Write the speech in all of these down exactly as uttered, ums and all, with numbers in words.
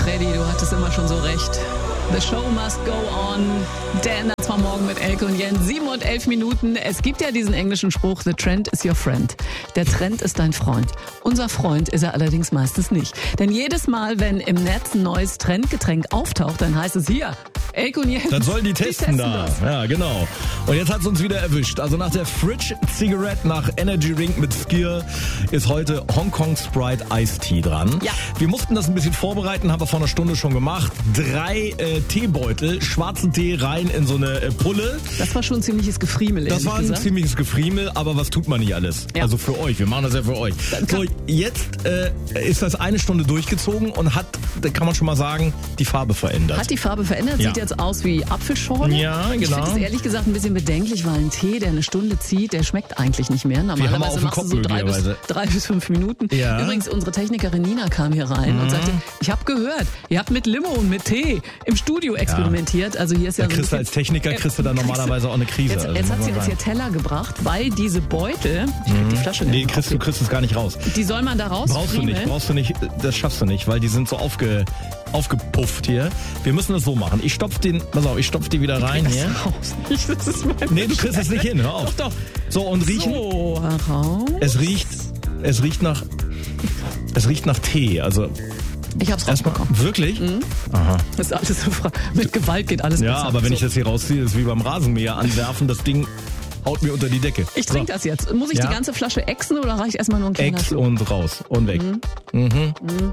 Freddy, du hattest immer schon so recht. The show must go on. Dan, das war morgen mit Elke und Jens. Sieben und elf Minuten. Es gibt ja diesen englischen Spruch, the trend is your friend. Der Trend ist dein Freund. Unser Freund ist er allerdings meistens nicht. Denn jedes Mal, wenn im Netz ein neues Trendgetränk auftaucht, dann heißt es hier, Elke und Jens. Dann sollen die testen, die testen da. das. Ja, genau. Und jetzt hat es uns wieder erwischt. Also nach der Fridge Cigarette, nach Energy Drink mit Skier ist heute Hong Kong Sprite Iced Tea dran. Ja. Wir mussten das ein bisschen vorbereiten, haben wir vor einer Stunde schon gemacht. Drei äh, Teebeutel, schwarzen Tee rein in so eine äh, Pulle. Das war schon ein ziemliches Gefriemel, Das ehrlich war ein gesagt. ziemliches Gefriemel, aber was tut man nicht alles? Ja. Also für euch, wir machen das ja für euch. So, jetzt äh, ist das eine Stunde durchgezogen und hat, da kann man schon mal sagen, die Farbe verändert. Hat die Farbe verändert, Ja. sieht jetzt aus wie Apfelschorle. Ja, Ich genau. finde es ehrlich gesagt ein bisschen bedenklich, weil ein Tee, der eine Stunde zieht, der schmeckt eigentlich nicht mehr. haben auf Normalerweise den machst Kopf du so drei bis, möglicherweise. drei bis fünf Minuten. Ja. Übrigens, unsere Technikerin Nina kam hier rein und sagte, ich habe gehört, ihr habt mit Limo und mit Tee im Studio experimentiert. Also hier ist ja Da so ein kriegst du bisschen- als Techniker kriegst du da normalerweise auch eine Krise. Jetzt, also jetzt muss hat sie man uns hier sagen. Teller gebracht, weil diese Beutel, ich krieg die Flasche Nee, nicht kriegst, du kriegst es gar nicht raus. die soll man da Brauchst du rausfriemeln. nicht, brauchst du nicht, das schaffst du nicht, weil die sind so aufge, aufgepufft hier. Wir müssen das so machen. Ich stopf den, pass auf, ich stopf die wieder rein hier. Das raus nicht, das ist mein Nee, du kriegst es nicht hin, hör auf. Doch, doch. So, und riechen. So, heraus. Es riecht, es riecht nach, es riecht nach Tee, also Ich hab's erstmal, rausbekommen. wirklich? Aha. Das ist alles so fra- mit Gewalt geht alles Ja, besser. aber wenn so. ich das hier rausziehe, ist wie beim Rasenmäher anwerfen, das Ding haut mir unter die Decke. Ich trinke das jetzt. Muss ich Ja. die ganze Flasche exen oder reicht erstmal nur ein kleiner Ex Schluck? und raus und weg. Mhm.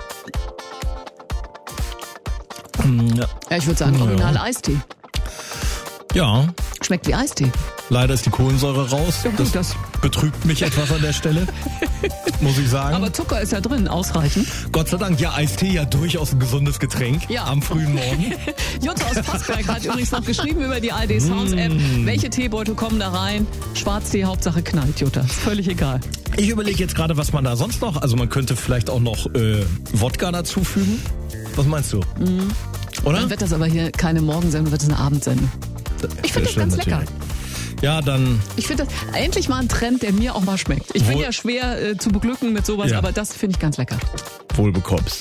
Mhm. Ja. Ja, ich würde sagen, Ja. original Eistee. ja, Schmeckt wie Eistee. leider ist die Kohlensäure raus. Ja, gut, Das das- betrübt mich etwas an der Stelle, muss ich sagen. Aber Zucker ist ja drin, ausreichend. Gott sei Dank, ja, Eistee ja durchaus ein gesundes Getränk Ja. am frühen Morgen. Jutta aus Passberg hat übrigens noch geschrieben über die A R D Sounds App. Mm. Welche Teebeutel kommen da rein? Schwarztee, Hauptsache knallt, Jutta. Ist völlig egal. Ich überlege jetzt gerade, was man da sonst noch, also man könnte vielleicht auch noch äh, Wodka dazufügen. Was meinst du? Oder? Dann wird das aber hier keine Morgensendung, wird das eine Abendsendung. Ich finde das stimmt ganz lecker. natürlich. Ja, dann Ich finde das endlich mal ein Trend, der mir auch mal schmeckt. Ich bin Wohl- ja schwer äh, zu beglücken mit sowas, Ja. aber das finde ich ganz lecker. wohl bekommst.